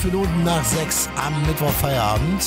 Minuten nach 6 am Mittwochfeierabend.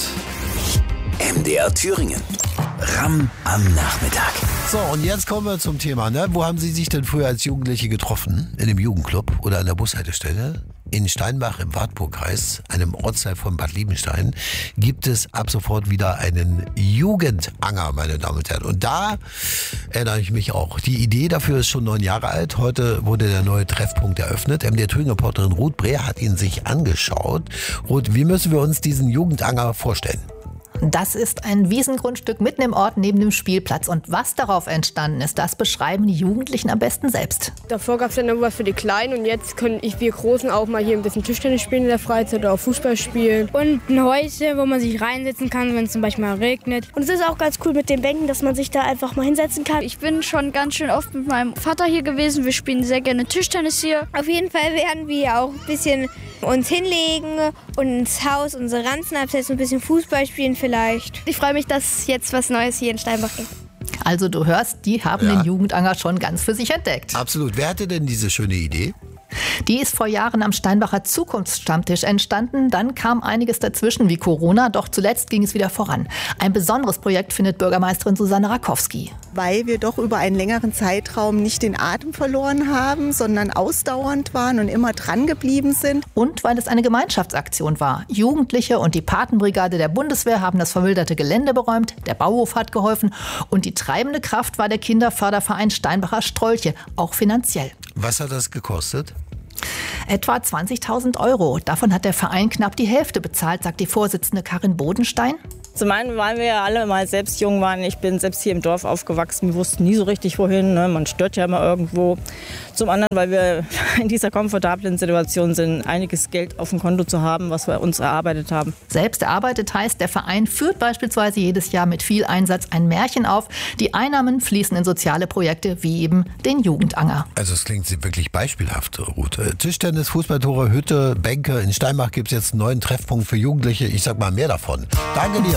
MDR Thüringen. Ramm am Nachmittag. So, und jetzt kommen wir zum Thema. Wo haben Sie sich denn früher als Jugendliche getroffen? In einem Jugendclub oder an der Bushaltestelle? In Steinbach im Wartburgkreis, einem Ortsteil von Bad Liebenstein, gibt es ab sofort wieder einen Jugendanger, meine Damen und Herren. Und da erinnere ich mich auch. Die Idee dafür ist schon 9 Jahre alt. Heute wurde der neue Treffpunkt eröffnet. MDR Thüringen-Reporterin Ruth Brehr hat ihn sich angeschaut. Ruth, wie müssen wir uns diesen Jugendanger vorstellen? Das ist ein Wiesengrundstück mitten im Ort neben dem Spielplatz. Und was darauf entstanden ist, das beschreiben die Jugendlichen am besten selbst. Davor gab es dann irgendwas für die Kleinen und jetzt können wir Großen auch mal hier ein bisschen Tischtennis spielen in der Freizeit oder auch Fußball spielen. Und ein Häuschen, wo man sich reinsetzen kann, wenn es zum Beispiel mal regnet. Und es ist auch ganz cool mit den Bänken, dass man sich da einfach mal hinsetzen kann. Ich bin schon ganz schön oft mit meinem Vater hier gewesen. Wir spielen sehr gerne Tischtennis hier. Auf jeden Fall werden wir auch ein bisschen uns hinlegen und ins Haus unsere Ranzen absetzen, ein bisschen Fußball spielen vielleicht. Ich freue mich, dass jetzt was Neues hier in Steinbach gibt. Also du hörst, die haben den Jugendanger schon ganz für sich entdeckt. Absolut. Wer hatte denn diese schöne Idee? Die ist vor Jahren am Steinbacher Zukunftsstammtisch entstanden. Dann kam einiges dazwischen wie Corona, doch zuletzt ging es wieder voran. Ein besonderes Projekt findet Bürgermeisterin Susanne Rakowski. Weil wir doch über einen längeren Zeitraum nicht den Atem verloren haben, sondern ausdauernd waren und immer dran geblieben sind. Und weil es eine Gemeinschaftsaktion war. Jugendliche und die Patenbrigade der Bundeswehr haben das verwilderte Gelände beräumt, der Bauhof hat geholfen und die treibende Kraft war der Kinderförderverein Steinbacher Strolche, auch finanziell. Was hat das gekostet? Etwa 20.000 €. Davon hat der Verein knapp die Hälfte bezahlt, sagt die Vorsitzende Karin Bodenstein. Zum einen, weil wir ja alle mal selbst jung waren. Ich bin selbst hier im Dorf aufgewachsen. Wir wussten nie so richtig, wohin. Man stört ja immer irgendwo. Zum anderen, weil wir in dieser komfortablen Situation sind, einiges Geld auf dem Konto zu haben, was wir uns erarbeitet haben. Selbst erarbeitet heißt, der Verein führt beispielsweise jedes Jahr mit viel Einsatz ein Märchen auf. Die Einnahmen fließen in soziale Projekte wie eben den Jugendanger. Also es klingt wirklich beispielhaft, Ruth. Tischtennis, Fußballtore, Hütte, Bänke. In Steinbach gibt es jetzt einen neuen Treffpunkt für Jugendliche. Ich sag mal mehr davon. Danke dir.